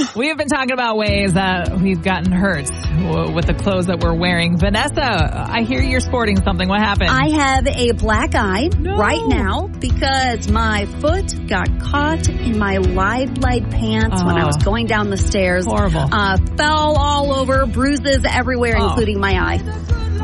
We have been talking about ways that we've gotten hurt with the clothes that we're wearing. Vanessa, I hear you're sporting something. What happened? I have a black eye right now because my foot got caught in my Live Blade pants when I was going down the stairs. Horrible. Fell all over, bruises everywhere, including my eye.